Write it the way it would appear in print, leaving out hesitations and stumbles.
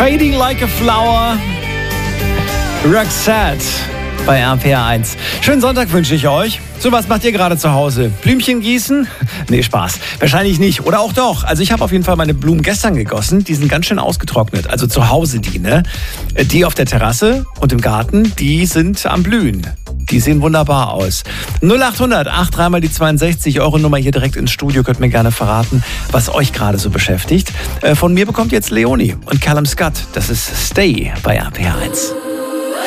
Fading Like a Flower. Roxette bei RPR1. Schönen Sonntag wünsche ich euch. So, was macht ihr gerade zu Hause? Blümchen gießen? Nee, Spaß. Wahrscheinlich nicht. Oder auch doch. Also ich habe auf jeden Fall meine Blumen gestern gegossen. Die sind ganz schön ausgetrocknet. Also zu Hause die, ne? Die auf der Terrasse und im Garten, die sind am Blühen. Die sehen wunderbar aus. 0800 83 mal die 62 Euro Nummer hier direkt ins Studio. Könnt mir gerne verraten, was euch gerade so beschäftigt. Von mir bekommt jetzt Leonie und Callum Scott. Das ist Stay bei RPR1.